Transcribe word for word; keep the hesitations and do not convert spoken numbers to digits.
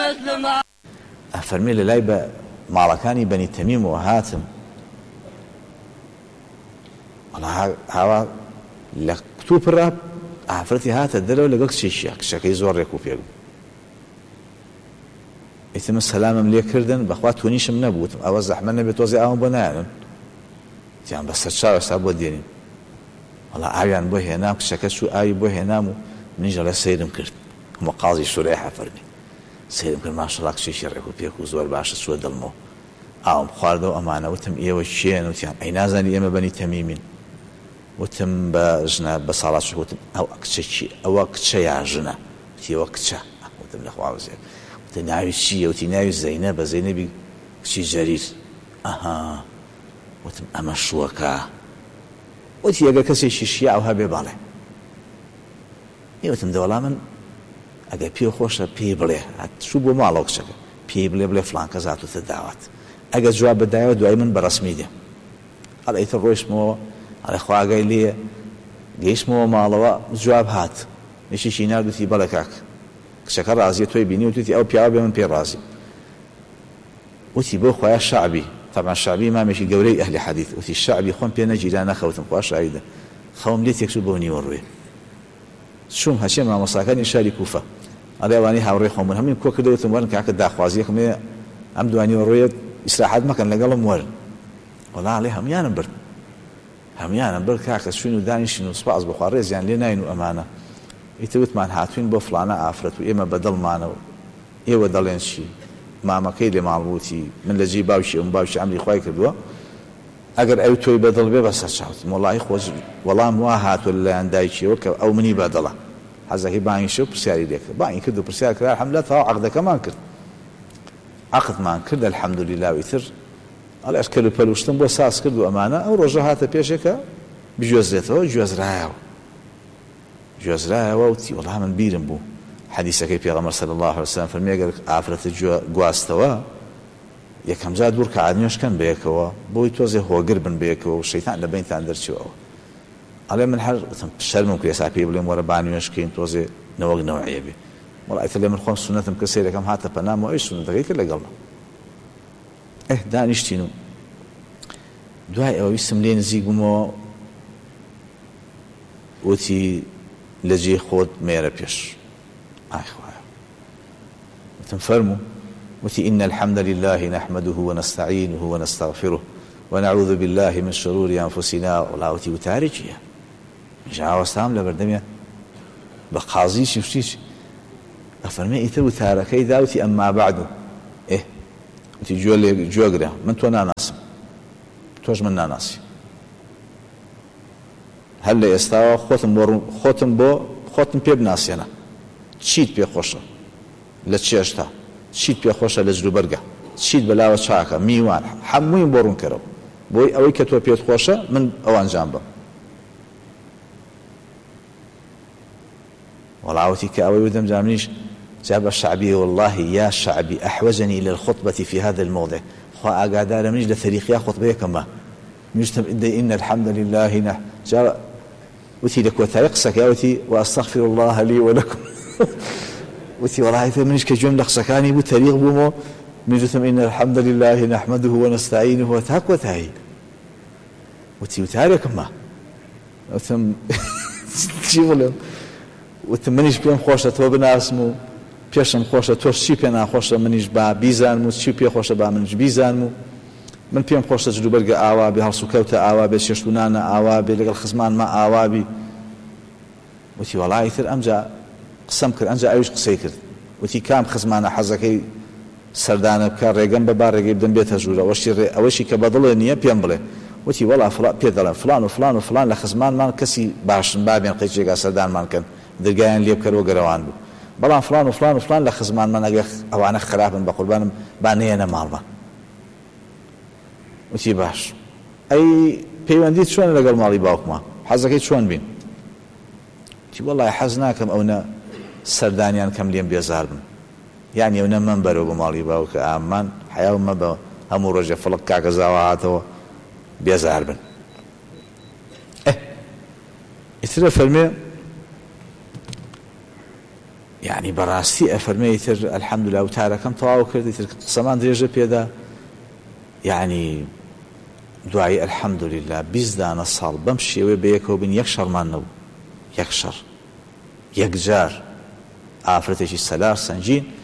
ئەفەرمێ لە لای بە ماڵەکانی بەنی تەمیمەوە هاتم، هاوا لە کتوپڕە ئافرەتی هاتە دەرەوە لەگەڵ کچێکیە، کچەکەی زۆر ڕێک و پێک بوو. ئیتر سەلامم لێ کردن، بەخوا تۆنیشم نەبووتم، ئەوە زەحمە نەبێت تۆزێ ئاوم بۆ نایەنن، تیان بەسەر چاو ئێستا بۆ دێنین. وەڵا ئاویان بۆ هێنام، کچەکە چوو ئاوی بۆ هێنام و منیش لە سەیرم کرد، هەموو قازی سوورەی حەفەرمی سەیرم کرد، ماشەڵڵا کچێکی ڕێک و پێک و زۆر باشە، چووە دڵمەوە. ئاوم خواردەوە ئەمانە، وتم ئێوە کێن؟ وتیان ئەی نازانی ئێمە بەنی تەمیمین. وتم بە ژنە بە ساڵات شو، وتم ئەو کچێکی ئەوە کچە یا ژنە؟ وتی ئەوە کچە. وتم لەخوا بزێر. وتی ناوی چییە؟ وتی ناوی زەینەبە، زەینەبی کچی جەریر. ئەها. وتم ئەمە شووەکە. وتی ئەگە کەسێکی شیعە ئەو هەبێ بەڵێ. وتم دەوەڵا من ئەگە پێ خۆشە پێی بڵێ، چوو بۆ ماڵەوە کچەکە، پێی بڵێ بڵێ فڵان کەس هاتووتە داوات، ئەگە جواب بدایەوە دوای من بەڕەسمی دێم. هەڵە ئیتر ڕۆیشتمەوە، هەڵێ خوا ئاگای لێیە، گەیشتمەوە ماڵەوە، جواب هات، نشیشی نردوتی بەڵێ کاک کچەکە ڕازیە، تۆی بینی؟ وتی ئەو پیاوە بێ من پێ ڕازی. وتی بۆ خۆیان شعبی، طبعا شعبی مامێکی گەورەی ئەهلی حەدیث، وتی شعبی خۆم پێ نەگیرا نەخەوتم، خوا شاهیدە، خەوم لێ تێکچوو بۆ نیوە ڕوێ. چوم هەچێ مامۆستاکانی شاری کوفە، ئەڵێ ئەوانەی هاوڕێی خۆم بوون، هەمووی کۆ کردەوتم وەرن کاکە داخوازیەکم هەیە، ئەم دوانیوە ڕوێت ئیسراحەت مەکەن لەگەڵم وەرن. وەڵا ئەڵێ هەموویانم برد، هەموویانم برد کاکە چوین و دانیشتین و سوپاس بخوا ڕێزیان لێ ناین و ئەمانە. ئیتر وتمان هاتوین بۆ فڵانە ئافرەت و ئێمە بەدڵمانەوە، ئێوە دەڵێن چی؟ مامەکەی لێ ماڵبووتی من لە جێی باوکی ئەم باوکی ئەمری خوای کردووە، ئەگەر ئەو تۆی بەدڵ بێ بەسەر چاوتم. وەڵاهی خۆش وەڵام وا هاتووە لەلایەن دایکیەوە کە ئەو منی بەدڵە، حەزەکەی بانگی شێ و پرسیاری لێ کرد، بانگی کرد و پرسیار کرد، الحەمدولillah تەواو عەقدەکەمان کرد، عەقدمان کرد الحەمدولillah. ئیتر ئەڵێ ئەشکەل و پەلوشتم بۆ ساز کرد و ئەمانە. ئەو ڕۆژە هاتە پێشێکە بگوێزرێتەوە، گوێزرایەوە گوێزرایەوە وتی وەڵا من بیرم بوو حەدیسەکەی پێغەمبەر صلی الله علیه وسلم فەرمێ ئەگەر ئافرەتە گواستەوە یەکەم جار دوور کە عادنیۆشکەن بەیەکەوە بۆی تۆزێ هۆگر بن بەیەکەوە و شەیتان لە بینتان دەرچێەوە. ئەڵێ من هەر شەرمم کرد ئێستا پێی بڵێم وەرە بانوێشکەین تۆزێ نەوەک نەوعیە بێ. وەڵا ئیتر لێ من خۆم سونەتم کە سەیرەکەم هاتە پەنامەوە، ئەی سونەتەکەی کرد لەگەڵم. ئێ دانیشتین و دوای ئەوە ویستم لێ نزیک بوومەوە، وتی لە جێ خۆت مێرە پێش. ئای خوایە. وتم فەرموو. وتي إن الحمد لله نحمده ونستعينه ونستغفره ونعوذ بالله من شرور أنفسنا. ولا وتي وتاريخية جاء وستام لبردمية بقاضي شفتيش أفرمي إثر وتاركي ذاوتي أما بعده إيه وتي جول جوجرا من تونا ناس توج من ناسي هل يستوى خوتم بو خوتم بو خوتم بيب ناسينا چیت پێ خۆشە لە چێشتا، چیت پێ خۆشە لە جلوبەرگە، چیت بەلاوە چاکە، میوان هەمووی بۆ ڕوونکەرەوە بۆی ئەوەی کە تۆ پێت خۆشە من ئەوانجام بم. وڵاوەتی کە ئەوەی ودەم جامنیش جاب الشعبي والله يا شعبي أحوجني إلى الخطبة في هذا الموضع. خوا ئاگادارە منیش لە تەریقیا خۆتبەیەکەمە نوشتم إن الحمد لله نه جا وتي لك وتاريق سكاوتي وأستغفر الله لي ولكم. وتي والله منيش كجملة سكاني بتاريخ بومو نجتم إن الحمد لله نحمده ونستعينه وتاك وتاي. وتي وتاريق ما وتم جيبلهم وتم منيش بيم خوشة تو بناسمو بيشم خوشة توش شي بينا خوشة منيش با بيزانمو شي بي خوشة با منيش بيزانمو من پێم خۆشە جلوبەرگە ئاوا بێ، هەڵسوکەوتە ئاوا بێ، شێشتونانە ئاوا بێ، لەگەڵ خزمان ما ئاوابی. وتی وەڵای تر ئەمجا قسەم کرد، ئەمجا ئەویش قسەی کرد. وتی کام خزمانە حەزەکەی سەردانە بکە ڕێگەم بە با ڕێگەی بدەم بێتە ژوورە، ئەوەشی کە بەدڵێ نییە پێم بڵێ. وتی وەڵا پێ دەڵێن فلان و فلان و فلان لە خزمانمان کەسی باشن بابێن قەیچێکا سەردانمان کەن دەرگایان لێ بکەرەوە گەرەوان بوو، بەڵام فلان و فلان و فلان لە خزمانمان ئەگە ئەوانە خراپن بە قوربانم با نەیەنە ماڵمە. وتی باش ئەی پەیوەندیت چۆن لەگەڵ ماڵی باوکمە، حەزەکەی چۆن بین؟ وتی وەڵای حەز ناکەم ئەوە سەردانیان کەم لێم بێزار بن، یعنی ئەوە من بەرەوە بە ماڵی باوکە ئامان حیاو مە بە هەموو ڕۆژێ فڵق کاکە زاوا هاتەوە بێزار بن. ئێ ئیترە فەرمێ يعني بەڕاستی ئەفەرمێیتر ئەلحەمدوللا وتارەکەم تەواو کردیتر قسەمان درێژە پێدا يعني دوای ئەلحەمدوللا بیست دانە ساڵ بەم شێوەیە بەیەکەوە بین یەک شەڕمان نەبوو یەک شەڕ یەکجار ئافرەتێکی سەلار سەنجین